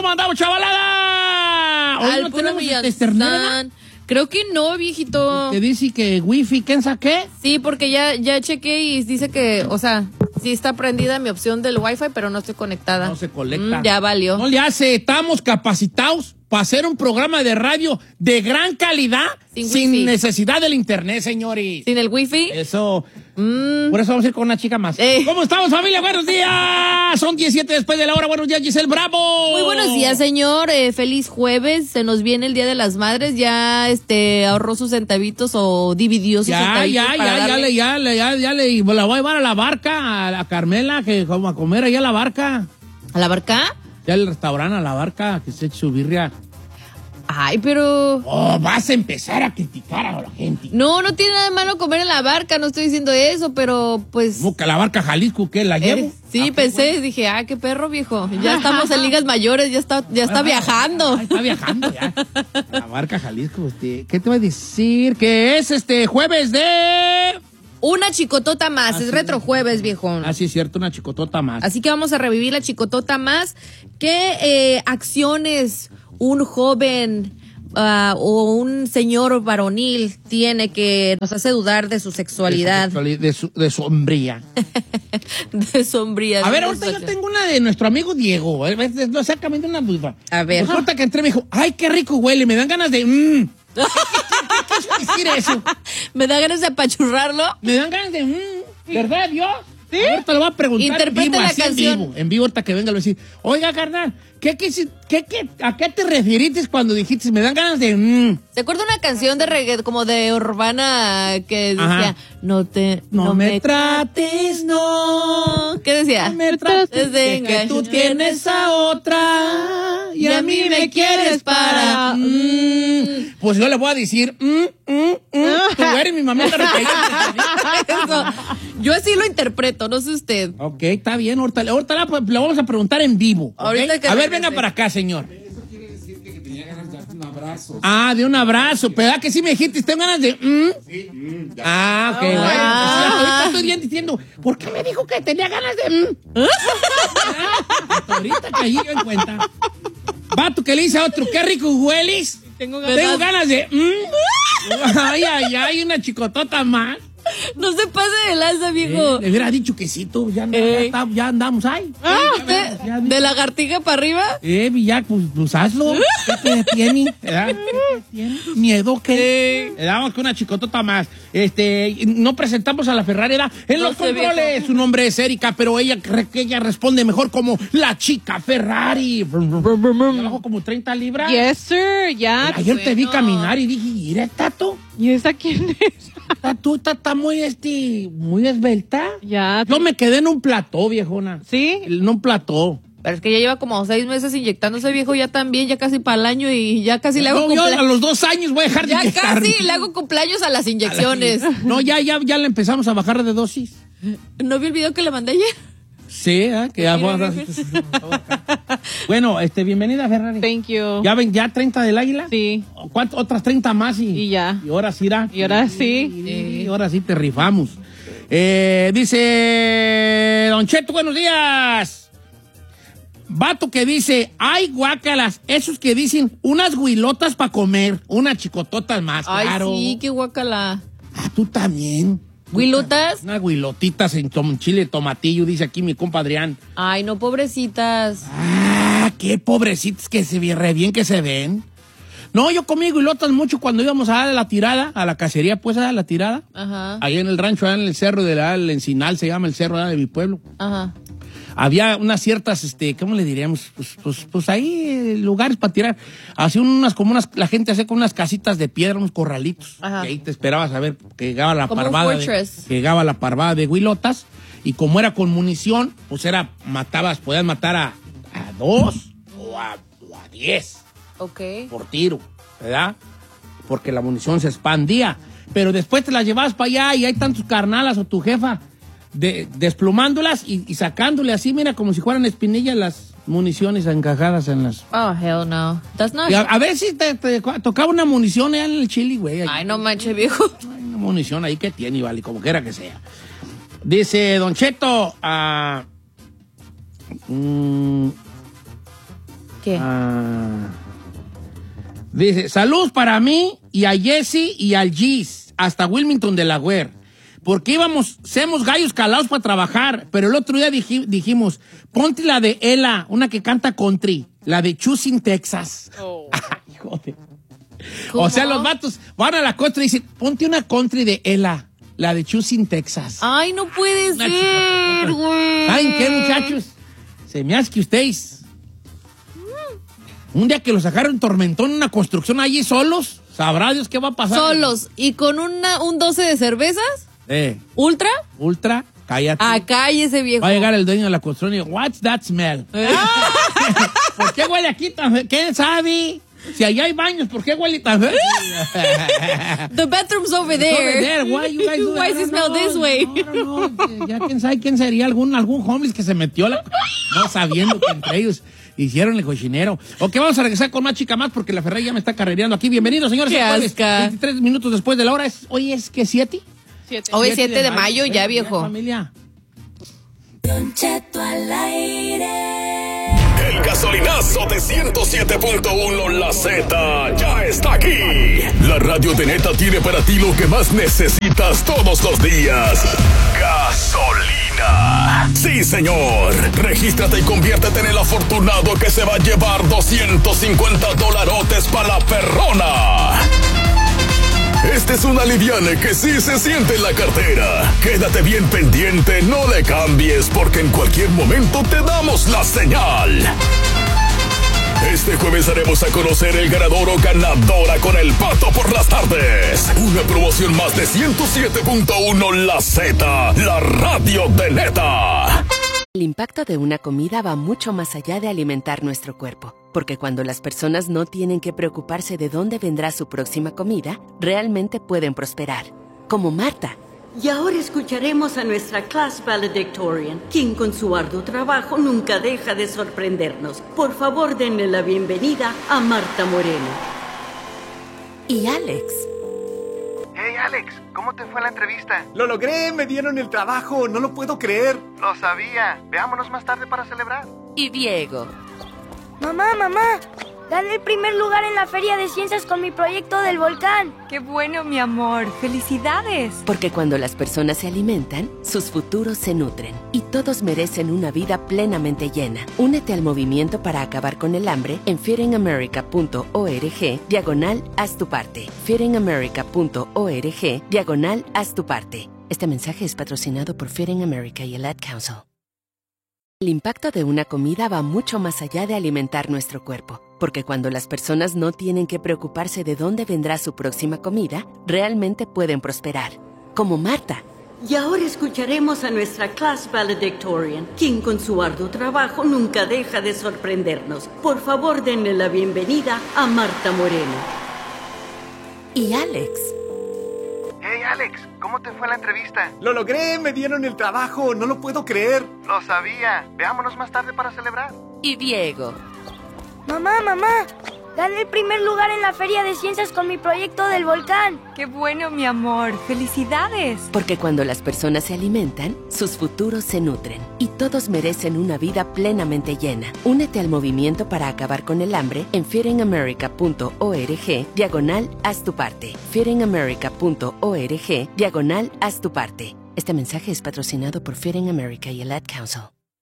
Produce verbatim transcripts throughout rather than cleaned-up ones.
¿Cómo andamos, chavalada? Hoy Al no puro tenemos Millán este ternera, San. Creo que no, viejito. que dice que wifi, ¿quién saqué? Sí, porque ya, ya chequé y dice que, o sea, sí está prendida mi opción del Wi-Fi, pero no estoy conectada. No se conecta. Mm, ya valió. No le hace, estamos capacitados para hacer un programa de radio de gran calidad Sin sin, wifi. necesidad del internet, señores. Sin el Wi-Fi. Eso. Mm. Por eso vamos a ir con una chica más. Eh. ¿Cómo estamos, familia? Buenos días. Son diecisiete después de la hora. Buenos días, Giselle Bravo. Muy buenos días, señor. Eh, feliz jueves. Se nos viene el Día de las Madres. Ya este ahorró sus centavitos o dividió sus Ya, centavitos. ya, para ya, ya, darle- le, ya, le, ya, ya le, la voy a llevar a la barca, a la Carmela, que como a comer allá a la barca. ¿A la barca? Ya el restaurante a la barca, que se eche su birria. Ay, pero... Oh, vas a empezar a criticar a la gente. No, no tiene nada de malo comer en la barca. No estoy diciendo eso, pero pues... ¿Cómo que la barca Jalisco, qué? ¿La llevo? Eh, sí, Ah, pensé, bueno. dije, ah, qué perro, viejo. Ya estamos en ligas mayores, ya está, ya está Ah, viajando. ah, está viajando ya. La barca Jalisco, este, ¿qué te voy a decir? Que es este jueves de... Una chicotota más, Ah, es sí. retro jueves, viejo. Ah, sí, es cierto, una chicotota más. Así que vamos a revivir la chicotota más. ¿Qué eh, acciones un joven ah, o un señor varonil tiene que nos hace dudar de su sexualidad? De su, de su hombría. De sombría. A ver, de ahorita yo sexualidad. tengo una de nuestro amigo Diego. Él es no, exactamente una duda. A ver. Pues ahorita que entré me dijo, ay, qué rico huele, me dan ganas de... Mm. ¿Qué, qué, qué, qué quiere decir eso? ¿Me da ganas de apachurrarlo? Me dan ganas de... Mm. ¿Verdad, Dios? ¿Sí? Ahorita lo voy a preguntar Interprete en vivo, la así en canción. vivo. En vivo, ahorita que venga, lo voy a decir, oiga, carnal, ¿qué, qué, qué, qué, ¿a qué te referiste cuando dijiste, me dan ganas de... Mm? ¿Se acuerda una canción de reggae como de urbana que decía, Ajá. no te... No me trates, no... ¿Qué decía? No me trates de engañar. que tú tienes a otra y a mí me quieres para... Mm. Pues yo le voy a decir, mm, mm, mm, tú eres mi mamita referente. Eso. Yo así lo interpreto, no sé usted. Ok, está bien, ahorita, ahorita la, le vamos a preguntar en vivo. ¿ok? Ahorita que a ver, regrese. venga para acá, señor. Ah, de un abrazo. ¿Verdad que sí me dijiste? Tengo ganas de... Mm? Ah, ok. Bueno, pues, Ah. ahorita estoy bien diciendo, ¿por qué me dijo que tenía ganas de... Mm? Hasta ahorita caí yo en cuenta. Vato que le dice a otro, qué rico hueles. Tengo Tengo ganas de... Mm. Ay, ay, ay, una chicotota más. No se pase de lanza, viejo. Eh, le hubiera dicho que sí, tú, ya, anda- Eh. ya, está- ya andamos ahí. Ah, Ya ¿usted? vemos, ya ¿De lagartija para arriba? Eh, ya, pues, pues hazlo. ¿Qué te tiene? ¿Verdad? ¿Qué te tiene? ¿Miedo qué? Le damos con una chicotota más. Este, no presentamos a la Ferrari, ¿verdad? En No los sé, controles, viejo. su nombre es Erika, pero ella, cree que ella responde mejor como la chica Ferrari. Abajo como treinta libras. Yes, sir, ya. Ayer te vi bueno. caminar y dije, ¿y Tato? ¿Y esa quién es? Tú está muy, este, muy esbelta. Ya. Yo me quedé en un plató, viejona. ¿Sí? En un plató. Pero es que ya lleva como seis meses inyectándose, viejo, ya también, ya casi para el año y ya casi le hago No, yo a cumplea- los dos años voy a dejar de Ya inyectarme. casi le hago cumpleaños a las inyecciones. No, ya, ya, ya le empezamos a bajar de dosis. ¿No vi el video que le mandé ayer? Sí, ¿eh? Que ya voy a- Bueno, este, bienvenida, Ferrari. Thank you. ¿Ya ven, ya treinta del águila? Sí. ¿Cuántas? Otras treinta más y... Y ya. Y ahora sí irá. Y ahora sí. Y ahora sí te rifamos. Eh, dice... Don Cheto, buenos días. Vato que dice, ay, guácalas, esos que dicen unas huilotas para comer, unas chicototas más, Ay, claro. sí, qué guacala. Ah, tú también. ¿Huilotas? Unas huilotitas en tom- chile tomatillo, dice aquí mi compa Adrián. Ay, no, pobrecitas. Ah, qué pobrecitos que se ve re bien que se ven. No, yo comí huilotas mucho cuando íbamos a dar la tirada, a la cacería, pues, a dar la tirada. Ajá, Ahí en el rancho, allá en el cerro de la, el Encinal, se llama el cerro allá de mi pueblo. ajá. Había unas ciertas, este, ¿cómo le diríamos? Pues, pues, pues ahí eh, lugares para tirar. Hacía unas, como unas, la gente hacía con unas casitas de piedra, unos corralitos. Ajá. Y ahí te esperabas a ver que llegaba la Como un parvada. De, fortress. que llegaba la parvada de huilotas. Y como era con munición, pues era, matabas, podías matar a, a dos o a, o a diez Ok. por tiro, ¿verdad? Porque la munición se expandía. Pero después te las llevabas para allá y hay tantos carnalas o tu jefa de, desplumándolas y, y sacándole así, mira, como si fueran espinillas las municiones encajadas en las... Oh, hell no. That's not... Y a, a ver si te, te tocaba una munición allá en el Chile, güey. Hay Ay, no manches, viejo. una munición ahí que tiene, vale, como quiera que sea. Dice Don Cheto, ah, mm, ¿Qué? Ah, dice, salud para mí y a Jesse y al Gis, hasta Wilmington, Delaware. Porque íbamos, seamos gallos calados para trabajar, pero el otro día dij, dijimos, ponte la de Ella, una que canta country, la de Choosing Texas. Oh. Ay, joder. O sea, los vatos van a la country y dicen, ponte una country de Ella, la de Choosing Texas. Ay, no puede una ser, güey. ¿Saben qué, muchachos? Se me hace que ustedes, un día que los sacaron tormentón en una construcción allí solos, sabrá Dios qué va a pasar. Solos, y con una, un doce de cervezas. Eh. ¿Ultra? Ultra, cállate. Ah, cállese, viejo. Va a llegar el dueño de la construcción y what's that smell? ¿Por qué huele aquí tan feo? ¿Quién sabe? Si allá hay baños, ¿por qué huele tan feo? The bathroom's over there. Over there. Why you guys do Why does it smell no, this way? No, no, no. Ya quién sabe quién sería algún, algún homeless que se metió la... No sabiendo que entre ellos hicieron el cochinero. Ok, vamos a regresar con más chica más porque la Ferrari ya me está carrereando aquí. Bienvenidos, señores. Qué asca. veintitrés minutos después de la hora. Es, hoy es que siete. Siete. Hoy es siete de mayo, ya, viejo. Familia. Don Cheto al aire. El gasolinazo de ciento siete punto uno La Z ya está aquí. La radio de Neta tiene para ti lo que más necesitas todos los días. Gasolina. Sí, señor. Regístrate y conviértete en el afortunado que se va a llevar doscientos cincuenta dolarotes para la perrona. Este es un aliviane que sí se siente en la cartera. Quédate bien pendiente, no le cambies, porque en cualquier momento te damos la señal. Este jueves haremos a conocer el ganador o ganadora con el Pato por las tardes. Una promoción más de ciento siete punto uno La Z, la radio de Neta. El impacto de una comida va mucho más allá de alimentar nuestro cuerpo, porque cuando las personas no tienen que preocuparse de dónde vendrá su próxima comida, realmente pueden prosperar. Como Marta. Y ahora escucharemos a nuestra class valedictorian, quien con su arduo trabajo nunca deja de sorprendernos. Por favor, denle la bienvenida a Marta Moreno. Y Alex. Hey, Alex, ¿cómo te fue la entrevista? Lo logré, me dieron el trabajo, no lo puedo creer. Lo sabía. Veámonos más tarde para celebrar. Y Diego. Mamá, mamá, gané el primer lugar en la Feria de Ciencias con mi proyecto del volcán. ¡Qué bueno, mi amor! ¡Felicidades! Porque cuando las personas se alimentan, sus futuros se nutren. Y todos merecen una vida plenamente llena. Únete al movimiento para acabar con el hambre en feedingamerica.org diagonal haz tu parte. feedingamerica.org diagonal haz tu parte. Este mensaje es patrocinado por Feeding America y el Ad Council. El impacto de una comida va mucho más allá de alimentar nuestro cuerpo, porque cuando las personas no tienen que preocuparse de dónde vendrá su próxima comida, realmente pueden prosperar. Como Marta. Y ahora escucharemos a nuestra class valedictorian, quien con su arduo trabajo nunca deja de sorprendernos. Por favor, denle la bienvenida a Marta Moreno. Y Alex. Hey, Alex, ¿cómo te fue la entrevista? Lo logré, me dieron el trabajo, no lo puedo creer. Lo sabía. Veámonos más tarde para celebrar. Y Diego. Mamá, mamá, gané el primer lugar en la Feria de Ciencias con mi proyecto del volcán. ¡Qué bueno, mi amor! ¡Felicidades! Porque cuando las personas se alimentan, sus futuros se nutren. Y todos merecen una vida plenamente llena. Únete al movimiento para acabar con el hambre en feedingamerica.org diagonal haz tu parte. feedingamerica.org diagonal haz tu parte. Este mensaje es patrocinado por Feeding America y el Ad Council.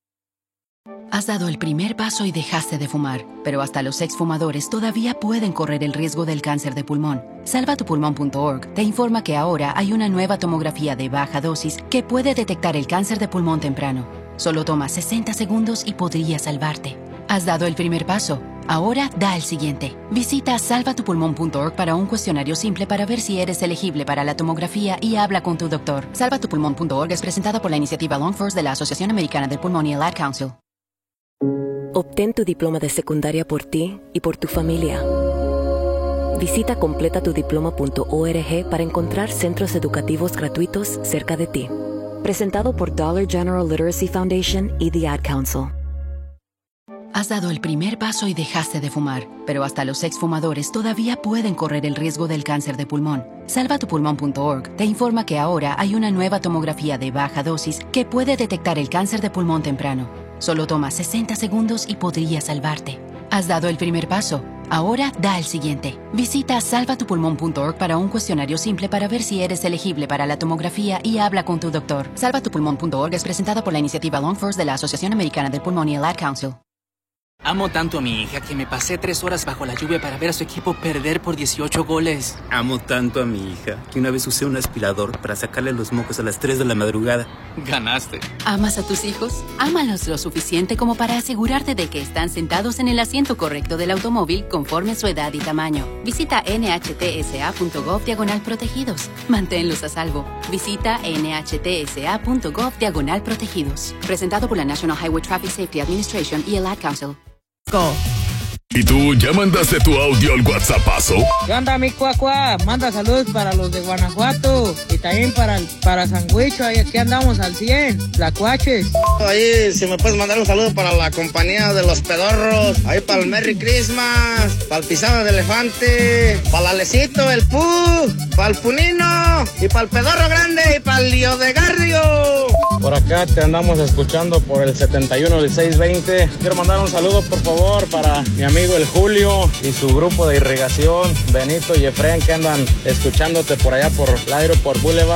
Has dado el primer paso y dejaste de fumar, pero hasta los exfumadores todavía pueden correr el riesgo del cáncer de pulmón. salva tu pulmón punto org te informa que ahora hay una nueva tomografía de baja dosis que puede detectar el cáncer de pulmón temprano. Solo toma sesenta segundos y podría salvarte. Has dado el primer paso. Ahora da el siguiente. Visita salva tu pulmón punto org para un cuestionario simple para ver si eres elegible para la tomografía y habla con tu doctor. salva tu pulmón punto org es presentada por la iniciativa Lung First de la Asociación Americana del Pulmón y el Ad Council. Obtén tu diploma de secundaria por ti y por tu familia. Visita completa tu diploma punto org para encontrar centros educativos gratuitos cerca de ti. Presentado por Dollar General Literacy Foundation y The Ad Council. Has dado el primer paso y dejaste de fumar, pero hasta los exfumadores todavía pueden correr el riesgo del cáncer de pulmón. salva tu pulmón punto org te informa que ahora hay una nueva tomografía de baja dosis que puede detectar el cáncer de pulmón temprano. Solo toma sesenta segundos y podría salvarte. Has dado el primer paso. Ahora da el siguiente. Visita salva tu pulmón punto org para un cuestionario simple para ver si eres elegible para la tomografía y habla con tu doctor. salva tu pulmón punto org es presentada por la iniciativa Lung First de la Asociación Americana del Pulmón y el Ad Council. Amo tanto a mi hija que me pasé tres horas bajo la lluvia para ver a su equipo perder por dieciocho goles. Amo tanto a mi hija que una vez usé un aspirador para sacarle los mocos a las tres de la madrugada. Ganaste. ¿Amas a tus hijos? Ámalos lo suficiente como para asegurarte de que están sentados en el asiento correcto del automóvil conforme su edad y tamaño. Visita nhtsa.gov diagonal protegidos. Manténlos a salvo. Visita nhtsa.gov diagonal protegidos. Presentado por la National Highway Traffic Safety Administration y el Ad Council. ¿Y tú ya mandaste tu audio al WhatsAppazo? ¿Qué onda, mi cuacua? Manda saludos para los de Guanajuato y también para, para Sangüicho. Ahí aquí andamos al cien, Tlacuaches. Ahí, si me puedes mandar un saludo para la compañía de los pedorros. Ahí para el Merry Christmas, para el Pisado de Elefante, para el Alecito, el Pu, para el Punino y para el Pedorro Grande y para el Lío de Garrio. Por acá te andamos escuchando por el setenta y uno del seiscientos veinte. Quiero mandar un saludo, por favor, para mi amigo el Julio y su grupo de irrigación, Benito y Efraín, que andan escuchándote por allá por el Aeroport Boulevard.